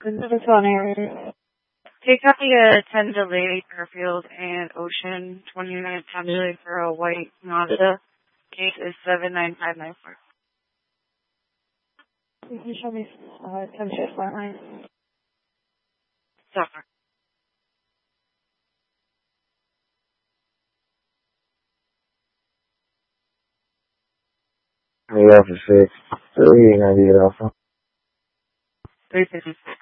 This is on air. Take copy 10 delay Fairfield and Ocean, 20-minute time delay for a white Mazda. Case is 79594. You can show me 10 shift flat line. Software. Yeah, for 6. So he ain't gonna be it off. 356.